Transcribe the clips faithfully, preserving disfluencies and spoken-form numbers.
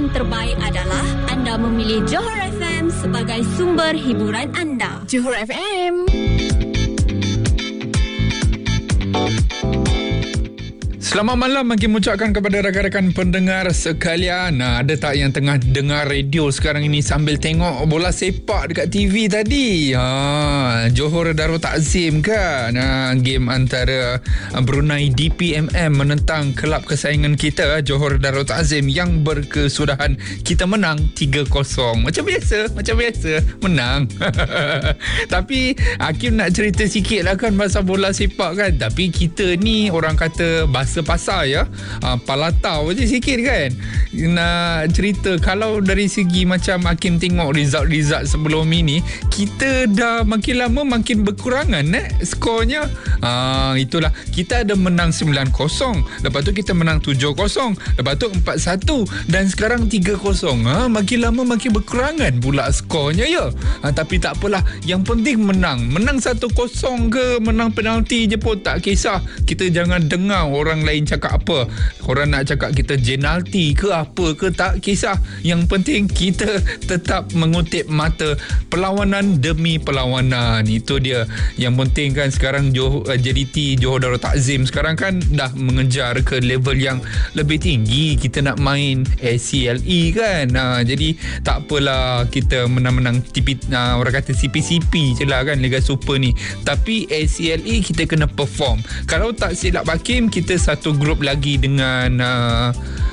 Pilihan terbaik adalah anda memilih Johor F M sebagai sumber hiburan anda. Johor F M. Selamat malam bagi mengucapkan kepada rakan-rakan pendengar sekalian. Nah, ada tak yang tengah dengar radio sekarang ini sambil tengok bola sepak dekat T V tadi? Ha, Johor Darul Takzim kan? Nah, game antara Brunei D P M M menentang kelab kesayangan kita Johor Darul Takzim yang berkesudahan kita menang tiga kosong. Macam biasa, macam biasa menang. Tapi Hakim nak cerita sikit lah kan pasal bola sepak kan. Tapi kita ni orang kata bahasa pasar ya, uh, palatau je sikit kan. Nak cerita kalau dari segi macam Hakim tengok result-result sebelum ini, kita dah makin lama makin berkurangan eh skornya. uh, Itulah, kita ada menang sembilan kosong, lepas tu kita menang tujuh kosong, lepas tu empat satu, dan sekarang tiga kosong. ha, Makin lama makin berkurangan pula skornya ya. ha, Tapi tak apalah, yang penting menang. Menang satu kosong ke menang penalti je pun tak kisah. Kita jangan dengar orang lain cakap apa. Orang nak cakap kita jenalti ke apa ke tak kisah. Yang penting kita tetap mengutip mata perlawanan demi perlawanan. Itu dia. Yang penting kan sekarang Johor, J D T Johor Darul Takzim sekarang kan dah mengejar ke level yang lebih tinggi. Kita nak main A C L E kan. Ha, jadi tak apalah kita menang-menang T P, ha, orang kata C P C P je lah kan, Liga Super ni. Tapi A C L E kita kena perform. Kalau tak silap Hakim, kita satu grup lagi dengan uh,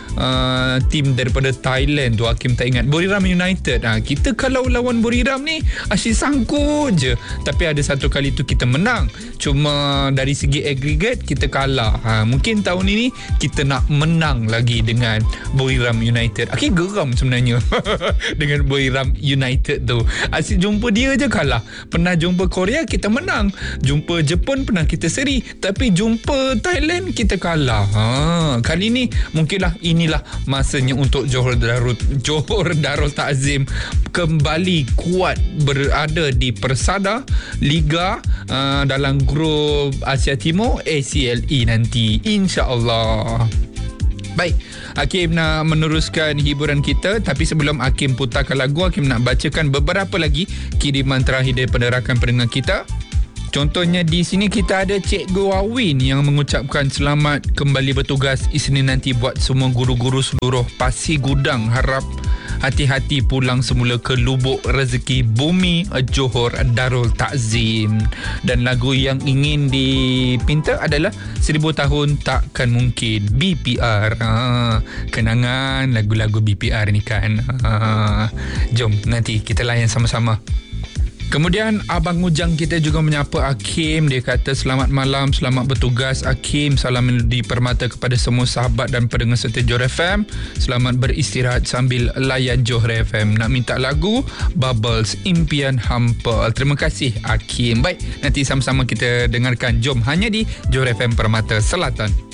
uh, tim daripada Thailand tu, Hakim tak ingat, Buriram United. ha, Kita kalau lawan Buriram ni asyik sangkut je. Tapi ada satu kali tu kita menang. Cuma dari segi aggregate kita kalah. ha, Mungkin tahun ini kita nak menang lagi dengan Buriram United. Hakim geram sebenarnya dengan Buriram United tu. Asyik jumpa dia je kalah. Pernah jumpa Korea kita menang, jumpa Jepun pernah kita seri, tapi jumpa Thailand kita kalah. ha, Kali ni mungkinlah inilah masanya untuk Johor Darul, Johor Darul Takzim kembali kuat berada di persada Liga uh, dalam grup Asia Timur A C L E nanti, insya-Allah. Baik, Hakim nak meneruskan hiburan kita, tapi sebelum Hakim putarkan lagu, Hakim nak bacakan beberapa lagi kiriman terakhir daripada rakan pendengar kita. Contohnya di sini kita ada Cikgu Wawin yang mengucapkan selamat kembali bertugas Isnin nanti buat semua guru-guru seluruh Pasir Gudang. Harap hati-hati pulang semula ke lubuk rezeki bumi Johor Darul Takzim. Dan lagu yang ingin dipinta adalah Seribu Tahun Takkan Mungkin, B P R. Ha, kenangan lagu-lagu B P R ni kan. Ha, jom nanti kita layan sama-sama. Kemudian Abang Ujang kita juga menyapa Hakim. Dia kata selamat malam, selamat bertugas Hakim. Salam Melodi Permata kepada semua sahabat dan pendengar setia Johor F M. Selamat beristirahat sambil layan Johor F M. Nak minta lagu Bubbles, Impian Hampa. Terima kasih Hakim. Baik, nanti sama-sama kita dengarkan. Jom hanya di Johor F M Permata Selatan.